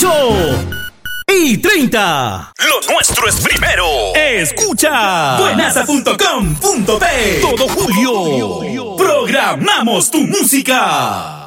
8:30. Lo nuestro es primero. Escucha Buenaza.com.p. todo julio. Programamos tu música.